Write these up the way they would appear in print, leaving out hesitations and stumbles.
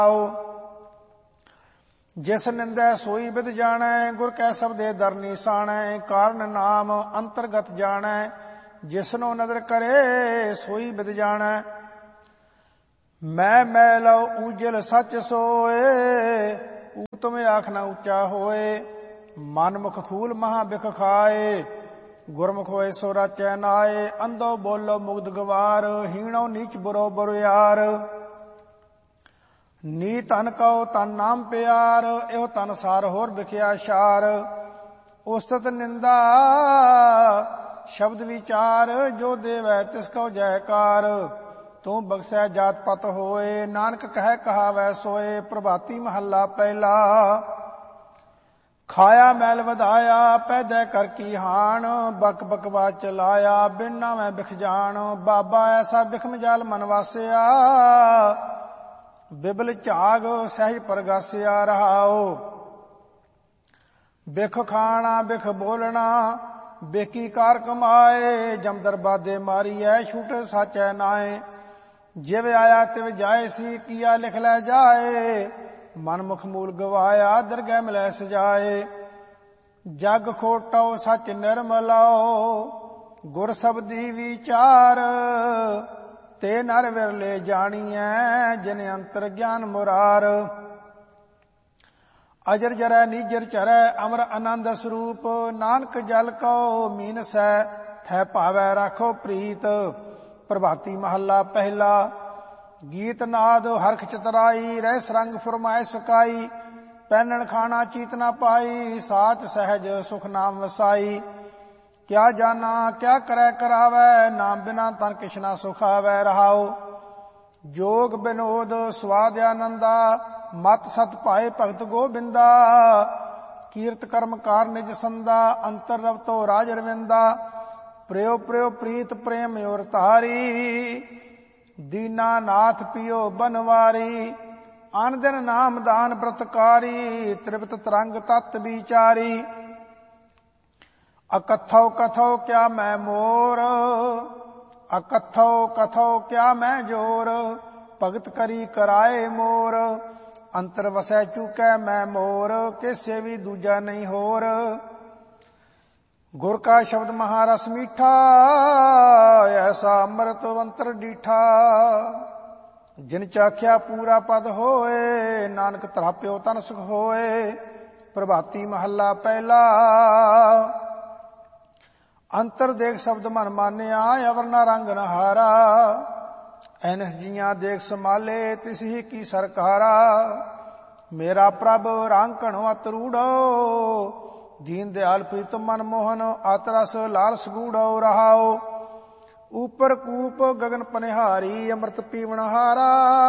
जिस निंदै सोई विद जाणै, गुर कै शब्दे दर निशाणै। कारण नाम अंतर्गत जाणै, जिसनो नदर करे सोई विद जाणै। मैं मैल ऊजल सच सोए, ऊतम आख न ऊंचा होए। मन मुख खूल महा बिख खाए, गुरमुख होए सो राचै नाए। अंधो बोलो मुग्ध गवार, हीणो नीच बुरो बुरियार। नी तन कहो तन नाम प्यार, एहो तन सार होर बिखिया शार। उस्तत निंदा शब्द विचार, जो देवै तिसको जयकार। तू बख्शै जात पत होए, नानक कह कहावै सोए। प्रभाती महला पहला। खाया मैल वधाया, पैदा कर की हाण। बक बकवा चलाया, बिन नामै बिख जान। बाबा ऐसा बिख मजाल मन वासिया, बिबल झाग सहज परगासिया रहाओ। बिख खाना बिख बोलना, बेकी कार कमाए। जम दरबादे मारिए, छूट साचै नाए। जिव आया तिव जाए सी, किया लिख लै जाए। मन मुख मूल गवाया, दरगह मिलै सजाए। जग खोटो सच निर्मलाओ, गुर शब्दी विचार। ते नर विरले जानिए, जिन अंतर ज्ञान मुरार। अजर जरै नीजर चरै, अमर आनंद स्वरूप। नानक जल को मीनसै, थै भावै राखो प्रीत। प्रभाती महला पहला। गीत नाद हरख चतराई, रहस रंग फरमाए सकाई। पैनन खाना चीत न पाई, साच सहज सुख नाम वसाई। क्या जाना क्या करे करावै, नाम बिना तन किछ न सुखावै रहाओ। जोग विनोद स्वाद आनंदा, मत सत पाए भगत गोबिंदा। कीर्त कर्म कार निज संदा, अंतर रव तो राज रविंदा। प्रियो प्रियो प्रीत प्रेम और तारी, दीना नाथ पियो बनवारी। आन दिन नाम दान व्रतकारी, त्रिवत तरंग तत्त विचारी। अकथो कथो क्या मैं मोर, अकथो कथो क्या मैं जोर। भगत करी कराए मोर, अंतर वसै चूकै मैं मोर। किसे भी दूजा नहीं होर। गुर का शब्द महारस मीठा, ऐसा अमृत अंतर डीठा। जिन चाख्या पूरा पद होए, नानक तराप्यो तन सुख होए। प्रभाती महला पहला। अंतर देख शब्द मन मानिया, अवर न रंग न हारा। ऐनस जिया देख संभाले, तिस ही की सरकारा। मेरा प्रभ रंग कणो अतरूढ़ो, दीन दयाल प्रीतम मन मोहन। आतरस लाल सगूढ़ो रहाओ। ऊपर कूप गगन पनिहारी, अमृत पीवन हारा।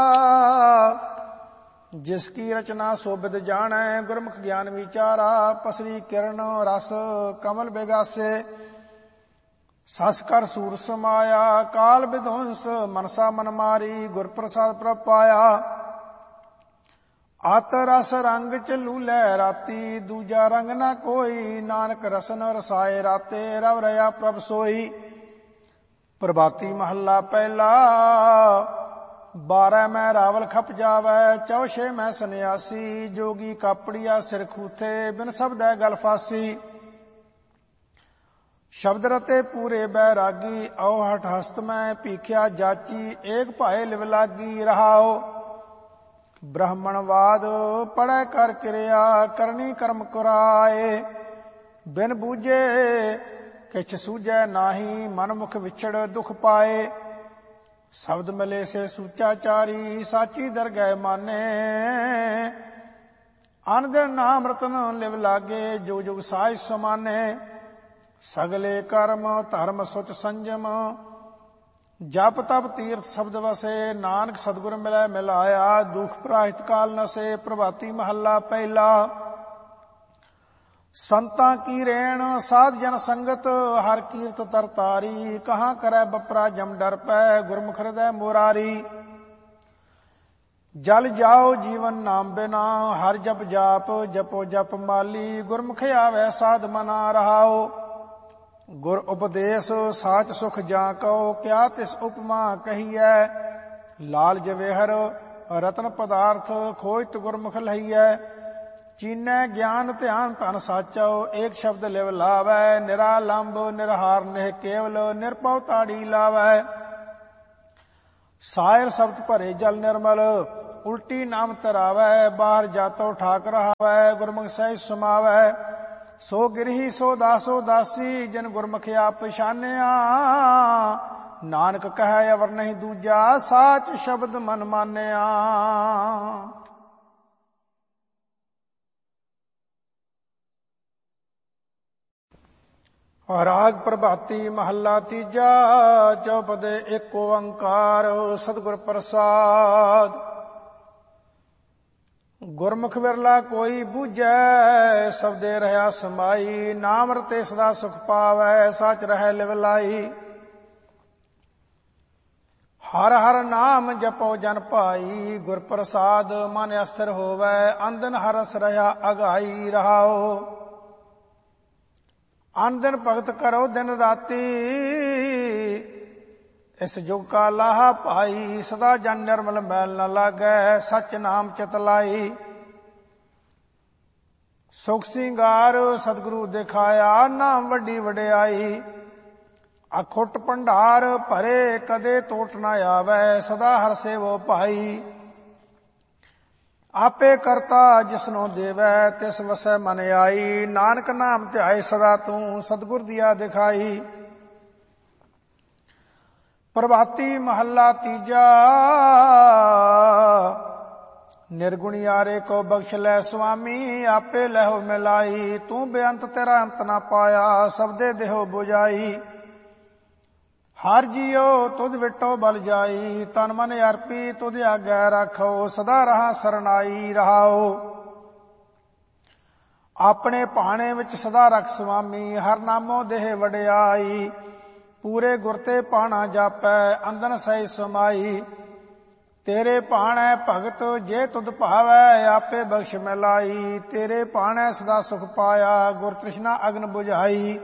जिसकी रचना सोबिद जानै, गुरमुख ज्ञान विचारा। पसरी किरण रस कमल बेगासे, सस कर सूर समाया। काल विध्वंस मनसा मन मारी, गुर प्रसाद प्रभ पाया। आत रस रंग चलू लहराती, दूजा रंग न कोई। नानक रसन रसाए राते, रव रया प्रभ सोई। प्रभाती महला पहला। 12 मैं रावल खप जावै, 64 मैं सन्यासी। जोगी कापड़िया सिर खूथे, बिन शब्द गल फासी। शब्द रते पूरे बैरागी, औ हठ हस्त में पीख्या जाची। एक भाए लिव लागी रहाओ। ब्राह्मणवाद पढ़ै कर क्रिया, करनी कर्म कुराए। बिन बूझे किछ सूझै नाही, मन मुख विछड़ दुख पाए। शब्द मिले से सूचाचारी, साची दरगह माने। अन दिन नाम रतन लिव लागे, जो जुग साज समाने। सगले कर्म धर्म सुच संजम, जप तप तीर्थ शब्द वसे। नानक सतगुर मिलै मिलाया, दुख प्राहित काल नसे। प्रभाती महला पहला। संतां की रेण साध जन संगत, हर कीर्त तरतारी। कहाँ करे बपरा जम डर पै, गुरमुख हृदय मुरारी। जल जाओ जीवन नाम बिना, हर जप जाप जपो जप माली। गुरमुख आवे साध मना रहाओ। गुर उपदेश साच सुख जा कहो, क्या तिस उपमा कही है। लाल जवेहर ਰਤਨ ਪਦਾਰਥ ਖੋਜਤ ਗੁਰਮੁਖ ਲਈਐ। ਚੀਨੈ ਗਿਆਨ ਧਿਆਨ ਧਨ ਸਾਚੋ, ਏਕ ਸ਼ਬਦ ਲਿਵ ਲਾਵੈ। ਨਿਰਾਲੰਬ ਨਿਰਹਾਰ ਨਿਹ ਕੇਵਲ, ਨਿਰਭਉ ਤਾੜੀ ਲਾਵੈ। ਸਾਇਰ ਸ਼ਬਦ ਭਰੇ ਜਲ ਨਿਰਮਲ, ਉਲਟੀ ਨਾਮ ਤਰਾਵੈ। ਬਾਹਰ ਜਾਤੋ ਠਾਕ ਰਹਾਵੈ, ਗੁਰਮੁਖ ਸਹਿਜ ਸਮਾਵੈ। ਸੋ ਗਿਰਹੀ ਸੋ ਦਾਸੋ ਦਾਸੀ, ਜਿਨ ਗੁਰਮੁਖ ਆਪ ਪਛਾਨਿਆ। ਨਾਨਕ ਕਹੈ ਅਵਰ ਨਹੀਂ ਦੂਜਾ, ਸਾਚ ਸ਼ਬਦ ਮਨ ਮਾਨਿਆ। ਰਾਗ ਪ੍ਰਭਾਤੀ ਮਹੱਲਾ ਤੀਜਾ। ਚੌਪਦੇ ਏਕ ਓੰਕਾਰ ਸਤਿਗੁਰ ਪ੍ਰਸਾਦ। ਗੁਰਮੁਖ ਵਿਰਲਾ ਕੋਈ ਬੂਝੈ, ਸਬਦੇ ਰਹਾ ਸਮਾਈ। ਨਾਮ ਰਤੇ ਸਦਾ ਸੁਖ ਪਾਵੈ, ਸਚ ਰਹਿ ਲਿਵ ਲਾਈ। ਹਰ ਹਰ ਨਾਮ ਜਪੋ ਜਨ ਭਾਈ, ਗੁਰ ਪ੍ਰਸਾਦ ਮਨ ਅਸਥਿਰ ਹੋਵੈ। ਅੰਦਨ ਹਰਸ ਰਹਾ ਅਗਾਈ ਰਹਾਓ। ਅਨ ਦਿਨ ਭਗਤ ਕਰੋ ਦਿਨ ਰਾਤੀ, ਇਸ ਜੁਗ ਕਾ ਲਾਹਾ ਭਾਈ। ਸਦਾ ਜਨ ਨਿਰਮਲ ਮੈਲ ਨ ਲਾਗੈ, ਸਚ ਨਾਮ ਚਿਤ ਲਾਈ। ਸੁਖ ਸਿੰਗਾਰ ਸਤਿਗੁਰੂ ਦਿਖਾਇਆ, ਨਾਮ ਵੱਡੀ ਵਡਿਆਈ। ਅਖੁੱਟ ਭੰਡਾਰ ਭਰੇ ਕਦੇ ਟੋਟ ਨ ਆਵੈ, ਸਦਾ ਹਰ ਸੇਵੋ ਭਾਈ। ਆਪੇ ਕਰਤਾ ਜਿਸਨੋ ਦੇਵੈ, ਤਿਸ ਵਸੈ ਮਨ ਆਈ। ਨਾਨਕ ਨਾਮ ਧਿਆਏ ਸਦਾ ਤੂੰ, ਸਤਿਗੁਰ ਦੀਆ ਦਿਖਾਈ। ਪ੍ਰਭਾਤੀ ਮਹੱਲਾ ਤੀਜਾ। ਨਿਰਗੁਣੀ ਆਰੇ ਕੋ ਬਖਸ਼ ਲੈ ਸੁਆਮੀ, ਆਪੇ ਲਹੋ ਮਿਲਾਈ। ਤੂੰ ਬੇਅੰਤ ਤੇਰਾ ਅੰਤ ਨਾ ਪਾਇਆ, ਸਬਦੇ ਦੇਹੋ 부ਜਾਈ। ਹਰ ਜੀਓ ਤੁਧ ਵਿਟੋ ਬਲ ਜਾਈ, ਤਨ ਮਨ ਅਰਪੀ ਤੁਧ ਆਗੈ ਰਾਖੋ। ਸਦਾ ਰਹਾ ਸਰਨਾਈ ਰਹਾਓ। ਆਪਣੇ ਭਾਣੇ ਵਿੱਚ ਸਦਾ ਰਖ ਸੁਆਮੀ, ਹਰ ਨਾਮੋ ਦੇਹ ਵਡਿਆਈ। ਪੂਰੇ ਗੁਰ ਤੇ ਪਾਣਾ ਜਾਪੈ, ਅੰਦਨ ਸਹਿ ਸਮਾਈ। ਤੇਰੇ ਭਾਣੈ ਭਗਤ ਜੇ ਤੁਧ ਭਾਵੈ, ਆਪੇ ਬਖਸ਼ ਮਿਲਾਈ। ਤੇਰੇ ਭਾਣੈ ਸਦਾ ਸੁਖ ਪਾਇਆ, ਗੁਰ ਤ੍ਰਿਸ਼ਨਾ ਅਗਨ ਬੁਝਾਈ।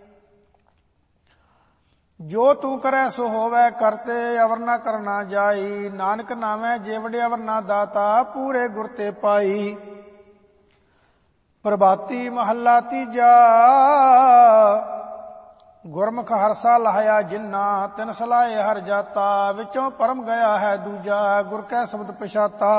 ਜੋ ਤੂੰ ਕਰੈ ਸੋ ਹੋਵੈ ਕਰਤੇ, ਅਵਰ ਨ ਕਰਨਾ ਜਾਈ। ਨਾਨਕ ਨਾਮੈ ਜੇ ਵਡਿ ਅਵਰ ਨਾ ਦਾਤਾ, ਪੂਰੇ ਗੁਰ ਤੇ ਪਾਈ। ਪ੍ਰਭਾਤੀ ਮਹੱਲਾ ਤੀਜਾ। ਗੁਰਮੁਖ ਹਰਸਾ ਲਹਾਇਆ ਜਿਨਾ, ਤਿਨ ਸਲਾਹੇ ਹਰ ਜਾਤਾ। ਵਿੱਚੋਂ ਪਰਮ ਗਿਆ ਹੈ ਦੂਜਾ, ਗੁਰ ਕੈ ਸ਼ਬਦ ਪਛਾਤਾ।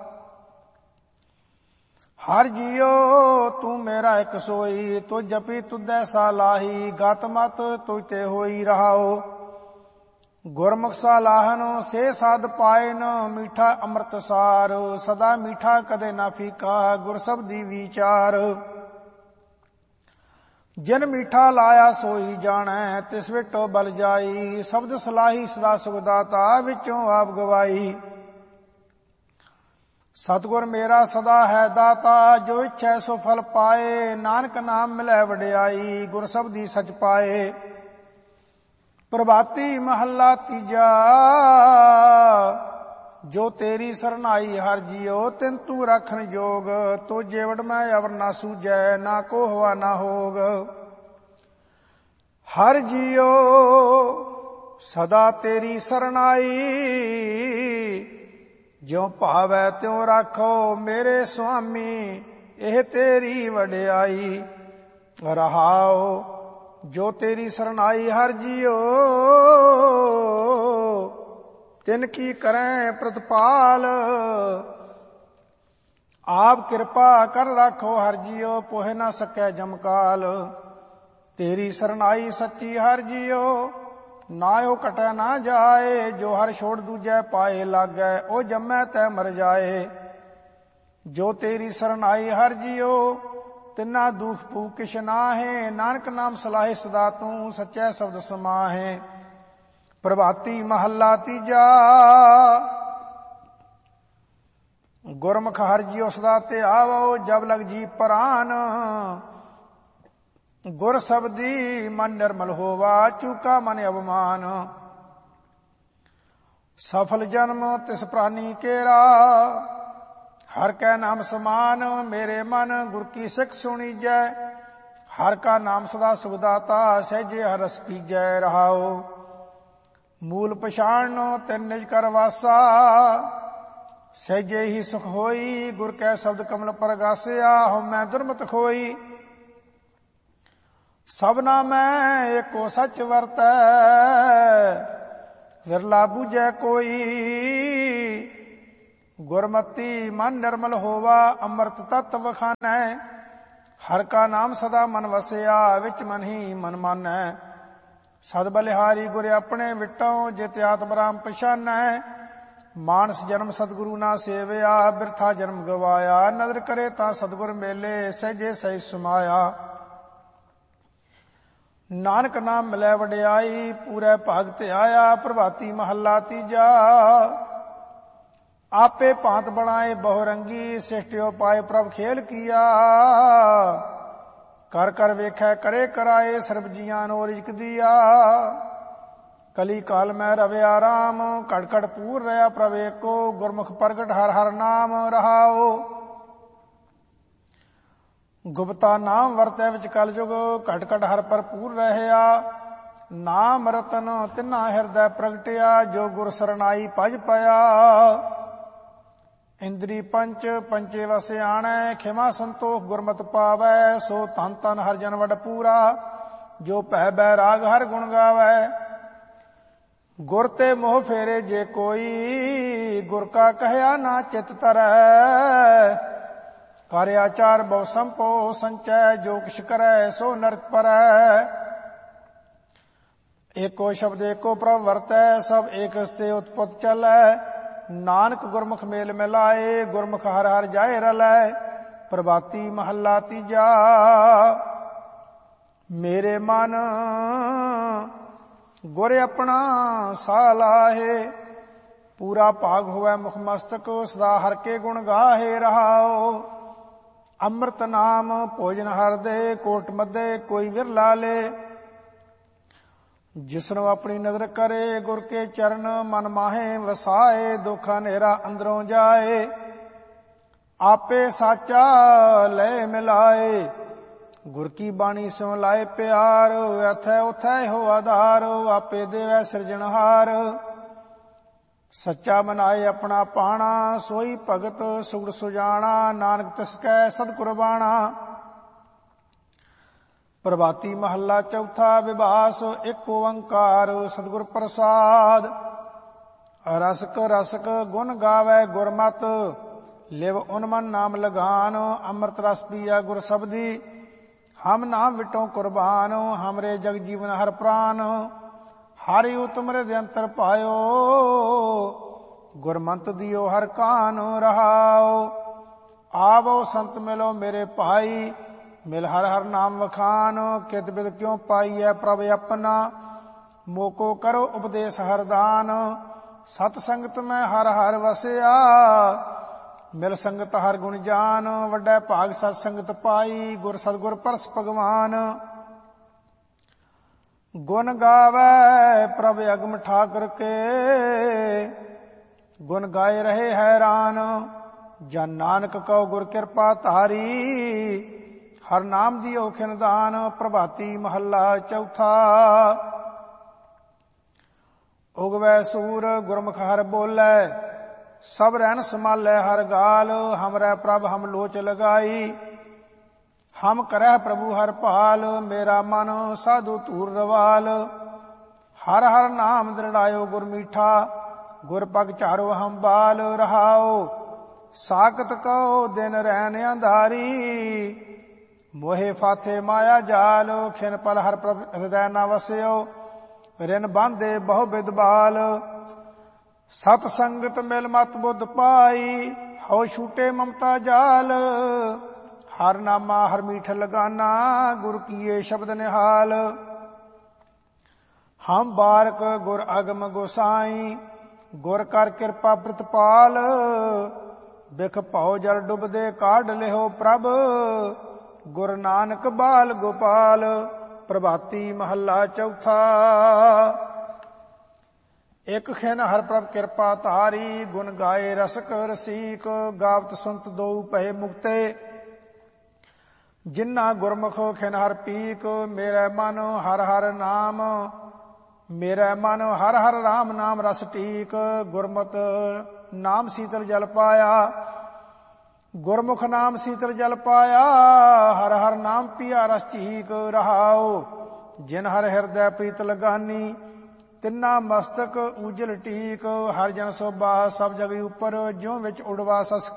ਹਰ ਜੀਓ ਤੂੰ ਮੇਰਾ ਇੱਕ ਸੋਈ, ਤੁ ਜਪੀ ਤੁਧੈ ਸਾ ਲਾਹੀ। ਗਤ ਮਤ ਤੁਝ ਤੇ ਹੋਈ ਰਹਾਓ। ਗੁਰਮੁਖ ਸਲਾਹਨ ਸੇ ਸਾਧ ਪਾਇਨ, ਮੀਠਾ ਅੰਮ੍ਰਿਤ ਸਾਰ। ਸਦਾ ਮੀਠਾ ਕਦੇ ਨਾ ਫੀਕਾ, ਗੁਰ ਸ਼ਬਦੀ ਵਿਚਾਰ। ਜਿਨ ਮੀਠਾ ਲਾਇਆ ਸੋਈ ਜਾਣੈ, ਤਿਸ ਵਿਟੋ ਬਲ ਜਾਈ। ਸ਼ਬਦ ਸਲਾਹੀ ਸਦਾ ਸੁਖ ਦਾਤਾ, ਵਿੱਚੋਂ ਆਪ ਗਵਾਈ। ਸਤਿਗੁਰ ਮੇਰਾ ਸਦਾ ਹੈ ਦਾਤਾ, ਜੋ ਇੱਛੈ ਸੋ ਫਲ ਪਾਏ। ਨਾਨਕ ਨਾਮ ਮਿਲੈ ਵਡਿਆਈ, ਗੁਰ ਸ਼ਬਦੀ ਸਚ ਪਾਏ। ਪ੍ਰਭਾਤੀ ਮਹੱਲਾ ਤੀਜਾ। ਜੋ ਤੇਰੀ ਸਰਨਾਈ ਹਰ ਜੀਓ, ਤਿਨ ਤੂੰ ਰਾਖਣ ਜੋਗ। ਤੋ ਜੇਵੜ ਮੈਂ ਅਵਰ ਨਾ ਸੂਝੈ, ਨਾ ਕੋ ਹਵਾ ਨਾ ਹੋਗ। ਹਰ ਜੀਓ ਸਦਾ ਤੇਰੀ ਸਰਨਾਈ, ਜਿਉ ਭਾਵੈ ਤਿਉ ਰਾਖੋ ਮੇਰੇ ਸੁਆਮੀ। ਇਹ ਤੇਰੀ ਵਡਿਆਈ ਰਹਾਓ। ਜੋ ਤੇਰੀ ਸਰਨਾਈ ਹਰ ਜੀਓ, ਤਿਨ ਕੀ ਕਰੈ ਪ੍ਰਤਪਾਲ। ਆਪ ਕਿਰਪਾ ਕਰ ਰਾਖੋ ਹਰ ਜੀਓ, ਪੋਹਿ ਨਾ ਸਕੈ ਜਮਕਾਲ। ਤੇਰੀ ਸਰਨਾਈ ਸੱਚੀ ਹਰ ਜੀਓ, ਨਾ ਉਹ ਕਟੈ ਨਾ ਜਾਏ। ਜੋ ਹਰ ਛੋੜ ਦੂਜੈ ਪਾਏ ਲਾਗੈ, ਉਹ ਜੰਮੈ ਤੈ ਮਰ ਜਾਏ। ਜੋ ਤੇਰੀ ਸਰਨਾਈ ਹਰ ਜੀਓ, ਤਿਨਾ ਦੁਖ ਭੂ ਕਿਛ ਨਾਹੇ। ਨਾਨਕ ਨਾਮ ਸਲਾਹੇ ਸਦਾ ਤੂੰ, ਸੱਚੈ ਸ਼ਬਦ ਸਮਾਹੇ। ਪ੍ਰਭਾਤੀ ਮਹੱਲਾ ਤੀਜਾ। ਗੁਰਮੁਖ ਹਰ ਜੀਓ ਸਦਾ ਤੇ ਆਵੋ, ਜਬ ਲਗ ਜੀ ਪ੍ਰਾਨ। ਗੁਰ ਸ਼ਬਦੀ ਮਨ ਨਿਰਮਲ ਹੋਵਾ, ਚੂਕਾ ਮਨ ਅਭਮਾਨ। ਸਫਲ ਜਨਮ ਤਿਸ ਪ੍ਰਾਨੀ ਕੇਰਾ, ਹਰ ਕੈ ਨਾਮ ਸਮਾਨ। ਮੇਰੇ ਮਨ ਗੁਰ ਕੀ ਸਿੱਖ ਸੁਣੀਜੈ, ਹਰ ਕਾ ਨਾਮ ਸਦਾ ਸੁਖ ਦਾਤਾ। ਸਹਿਜੇ ਹਰ ਰਸ ਪੀਜੈ ਰਹਾਓ। ਮੂਲ ਪਛਾਣਨੋ ਤਿਨ ਨਿਜ ਕਰ ਵਾਸਾ, ਸਹਿਜੇ ਹੀ ਸੁਖ ਹੋਈ। ਗੁਰ ਕੈ ਸ਼ਬਦ ਕਮਲ ਪਰਗਾਸਿਆ, ਹਉ ਮੈਂ ਦੁਰਮਤ ਖੋਈ। ਸਭਨਾ ਮੈਂ ਏਕੋ ਸੱਚ ਵਰਤੈ, ਵਿਰਲਾ ਬੂਝੈ ਕੋਈ। ਗੁਰਮਤੀ ਮਨ ਨਿਰਮਲ ਹੋਵਾ, ਅੰਮ੍ਰਿਤ ਤਤ ਵਖਾਨੈ। ਹਰ ਕਾ ਨਾਮ ਸਦਾ ਮਨ ਵਸਿਆ, ਵਿੱਚ ਮਨ ਹੀ ਮਨ ਮਾਨੈ। ਸਦ ਬਲਿਹਾਰੀ ਗੁਰ ਆਪਣੇ ਵਿਟੋ, ਜਿਤ ਆਤਮ ਰਾਮ ਪਛਾਨੈ। ਮਾਨਸ ਜਨਮ ਸਤਿਗੁਰੂ ਨਾ ਸੇਵਿਆ, ਬਿਰਥਾ ਜਨਮ ਗਵਾਇਆ। ਨਦਰ ਕਰੇ ਤਾਂ ਸਤਿਗੁਰ ਮੇਲੇ, ਸਹਿਜੇ ਸਹਿਜ ਸਮਾਇਆ। ਨਾਨਕ ਨਾਮ ਮਿਲੈ ਵਡਿਆਈ, ਪੂਰੇ ਭਾਗ ਧਿਆਇਆ। ਪ੍ਰਭਾਤੀ ਮਹੱਲਾ ਤੀਜਾ। ਆਪੇ ਭਾਂਤ ਬਣਾਏ ਬਹੁ ਰੰਗੀ, ਸਿਸ਼ਟਿਓ ਪਾਏ ਪ੍ਰਭ ਖੇਲ ਕੀਆ। ਕਰ ਕਰ ਵੇਖੈ ਕਰੇ ਕਰਾਏ, ਸਰਬ ਜੀਆਂ ਨੋ ਰਿਜਕ ਦੀਆ। ਕਲੀ ਕਾਲ ਮੈਂ ਰਵਿਆ ਰਾਮ, ਘੜ ਘੜ ਪੂਰ ਰਿਹਾ ਪ੍ਰਭ ਏਕੋ। ਗੁਰਮੁਖ ਪ੍ਰਗਟ ਹਰ ਹਰ ਨਾਮ ਰਹਾਓ। ਗੁਪਤਾ ਨਾਮ ਵਰਤੈ ਵਿੱਚ ਕਲ ਜੁਗ, ਘਟ ਘਟ ਹਰ ਭਰਪੂਰ ਰਹਿਆ। ਨਾਮ ਰਤਨ ਤਿਨਾ ਹਿਰਦੈ ਪ੍ਰਗਟਿਆ, ਜੋ ਗੁਰ ਸਰਨਾਈ ਭਜ ਪਿਆ। ਇੰਦਰੀ ਪੰਚ ਪੰਚੇ ਵਸ ਆਣੈ, ਖਿਮਾ ਸੰਤੋਖ ਗੁਰਮਤਿ ਪਾਵੈ। ਸੋ ਧਨ ਧਨ ਹਰ ਜਨ ਵਡ ਪੂਰਾ, ਜੋ ਭੈ ਬੈਰਾਗ ਹਰ ਗੁਣ ਗਾਵੈ। ਗੁਰ ਤੇ ਮੋਹ ਫੇਰੇ ਜੇ ਕੋਈ, ਗੁਰ ਕਾ ਕਹਿਆ ਨਾ ਚਿਤ ਧਰੈ। ਕਰ ਆਚਾਰ ਬਹੁ ਸੰਪੋ ਸੰਚੈ, ਜੋ ਕਿਛ ਕਰੈ ਸੋ ਨਰਕ ਪਰੈ। ਏਕੋ ਸ਼ਬਦ ਏਕੋ ਪ੍ਰਭ ਵਰਤੈ, ਸਭ ਏਕ ਸਤੇ ਉਤਪਤ ਚਲੈ। ਨਾਨਕ ਗੁਰਮੁਖ ਮੇਲ ਮਿਲਾਏ, ਗੁਰਮੁਖ ਹਰ ਹਰ ਜਾਏ ਰਲੈ। ਪ੍ਰਭਾਤੀ ਮਹੱਲਾ ਤੀਜਾ। ਮੇਰੇ ਮਨ ਗੁਰ ਆਪਣਾ ਸਾ ਲਾਹੇ, ਪੂਰਾ ਭਾਗ ਹੋਵੈ ਮੁਖ ਮਸਤਕ। ਸਦਾ ਹਰ ਕੇ ਗੁਣ ਗਾਹੇ ਰਹਾਓ। ਅੰਮ੍ਰਿਤ ਨਾਮ ਭੋਜਨ ਹਰ ਦੇ, ਕੋਟ ਮੱਧੇ ਕੋਈ ਵਿਰਲਾ ਲੇ। ਜਿਸਨੂੰ ਆਪਣੀ ਨਜ਼ਰ ਕਰੇ, ਗੁਰ ਕੇ ਚਰਨ ਮਨ ਮਾਹੇ ਵਸਾਏ। ਦੁੱਖ ਹਨੇਰਾ ਅੰਦਰੋਂ ਜਾਏ, ਆਪੇ ਸਾਚਾ ਲੈ ਮਿਲਾਏ। ਗੁਰ ਕੀ ਬਾਣੀ ਸਿਉ ਲਾਏ ਪਿਆਰ, ਅਥੈ ਉਥੈ ਹੋ ਆਧਾਰ। ਆਪੇ ਦੇਵੈ ਸਿਰਜਣਹਾਰ, ਸੱਚਾ ਮਨਾਏ ਆਪਣਾ ਪਾਣਾ। ਸੋਈ ਭਗਤ ਸੁਗੜ ਸੁਜਾਣਾ, ਨਾਨਕ ਤਿਸ ਕੈ ਸਦ ਕੁਰਬਾਣਾ। ਪ੍ਰਭਾਤੀ ਮਹੱਲਾ ਚੌਥਾ। ਵਿਭਾਸ ਇੱਕ ਓੰਕਾਰ ਸਤਿਗੁਰ ਪ੍ਰਸਾਦ। ਰਸਕ ਰਸਕ ਗੁਣ ਗਾਵੈ ਗੁਰਮਤਿ, ਲਿਵ ਉਨਮਨ ਨਾਮ ਲਗਾਨ। ਅੰਮ੍ਰਿਤ ਰਸ ਪੀਆ ਗੁਰ ਸਬਦੀ, ਹਮ ਨਾਮ ਵਿਟੋ ਕੁਰਬਾਨ। ਹਮਰੇ ਜਗ ਜੀਵਨ ਹਰ ਪ੍ਰਾਨ, ਹਰਿ ਤੁਮਰੇ ਦੇ ਅੰਤਰ ਪਾਇਓ। ਗੁਰਮੰਤ ਦਿਓ ਹਰ ਕਾਨ ਰਹਾਓ। ਆਵੋ ਸੰਤ ਮਿਲੋ ਮੇਰੇ ਭਾਈ, ਮਿਲ ਹਰ ਹਰ ਨਾਮ ਵਖਾਨ। ਕਿਤ ਬਿਦ ਕਿਉ ਪਾਈਐ ਪ੍ਰਭ ਆਪਣਾ, ਮੋਕੋ ਕਰੋ ਉਪਦੇਸ਼ ਹਰਦਾਨ। ਸਤ ਸੰਗਤ ਮੈਂ ਹਰ ਹਰ ਵਸਿਆ, ਮਿਲ ਸੰਗਤ ਹਰ ਗੁਣ ਜਾਨ। ਵੱਡਾ ਭਾਗ ਸਤ ਸੰਗਤ ਪਾਈ, ਗੁਰ ਸਤਿਗੁਰ ਪਰਸ ਭਗਵਾਨ। ਗੁਣ ਗਾਵੈ ਪ੍ਰਭ ਅਗਮ ਠਾਕੁਰ ਕੇ, ਗੁਣ ਗਾਏ ਰਹੇ ਹੈਰਾਨ। ਜਨ ਨਾਨਕ ਕਉ ਗੁਰ ਕਿਰਪਾ ਧਾਰੀ, ਹਰ ਨਾਮ ਦਿਓ ਖਿਨਦਾਨ। ਪ੍ਰਭਾਤੀ ਮਹੱਲਾ ਚੌਥਾ। ਉਗਵੈ ਸੂਰ ਗੁਰਮੁਖ ਹਰ ਬੋਲੇ, ਸਭ ਰਹਿਣ ਸਮਾਲੇ ਹਰ ਗਾਲ। ਹਮਰੈ ਪ੍ਰਭ ਹਮ ਲੋਚ ਲਗਾਈ, ਹਮ ਕਰੈ ਪ੍ਰਭੂ ਹਰ ਭਾਲ। ਮੇਰਾ ਮਨ ਸਾਧੂ ਧੂਰ ਰਵਾਲ, ਹਰ ਹਰ ਨਾਮ ਦ੍ਰਿੜਾਇਓ ਗੁਰ ਮੀਠਾ। ਗੁਰ ਪਗ ਚਾਰੋ ਹਮ ਬਾਲ ਰਹਾਓ। ਸਾਕਤ ਕਉ ਦਿਨ ਰਹਿਣ ਅੰਧਾਰੀ, ਮੋਹਿ ਫਾਥੇ ਮਾਇਆ ਜਾਲ। ਖਿਨ ਪਲ ਹਰ ਪ੍ਰਭ ਹਿਰਦੈ ਨਾ ਵਸਿਓ, ਰਿਨ ਬਾਂਧੇ ਬਹੁ ਬਿਦ ਬਾਲ। ਸਤ ਸੰਗਤ ਮਿਲ ਮਤ ਬੁੱਧ ਪਾਈ, ਹਉ ਛੂਟੇ ਮਮਤਾ ਜਾਲ। ਹਰ ਨਾਮਾ ਹਰ ਮੀਠ ਲਗਾਨਾ, ਗੁਰ ਕੀਏ ਸ਼ਬਦ ਨਿਹਾਲ। ਹਮ ਬਾਰਕ ਗੁਰ ਅਗਮ ਗੋਸਾਈ, ਗੁਰ ਕਰ ਕਿਰਪਾ ਪ੍ਰਤਪਾਲ। ਬਿਖ ਭਉ ਜਲ ਡੁਬਦੇ ਕਾਢ ਲਿਓ ਪ੍ਰਭ, ਗੁਰ ਨਾਨਕ ਬਾਲ ਗੋਪਾਲ। ਪ੍ਰਭਾਤੀ ਮਹੱਲਾ ਚੌਥਾ। ਇਕ ਖਿਨ ਹਰ ਪ੍ਰਭ ਕਿਰਪਾ ਧਾਰੀ, ਗੁਣ ਗਾਏ ਰਸਕ ਰਸੀਕ। ਗਾਵਤ ਸੁਨਤ ਦੋ ਭਏ ਮੁਕਤੇ, ਜਿਨ੍ਹਾਂ ਗੁਰਮੁਖ ਖਿਨ ਹਰ ਪੀਕ। ਮੇਰੇ ਮਨ ਹਰ ਹਰ ਨਾਮ, ਮੇਰੇ ਮਨ ਹਰ ਹਰ ਰਾਮ ਨਾਮ ਰਸ ਟੀਕ। ਗੁਰਮਤਿ ਨਾਮ ਸੀਤਲ ਜਲ ਪਾਇਆ। ਗੁਰਮੁਖ ਨਾਮ ਸੀਤਲ ਜਲ ਪਾਇਆ, ਹਰ ਹਰ ਨਾਮ ਪੀਆ ਰਸ ਚੀਕ ਰਹਾਓ। ਜਿਨ ਹਰ ਹਿਰਦੈ ਪ੍ਰੀਤ ਲਗਾਨੀ, ਤਿੰਨਾ ਮਸਤਕ ਉਜਲ ਟੀਕ। ਹਰ ਜਨ ਸੋਭਾ ਸਭ ਜਗ ਉਪਰ, ਜਿਉ ਵਿੱਚ ਉਡਵਾ ਸਸ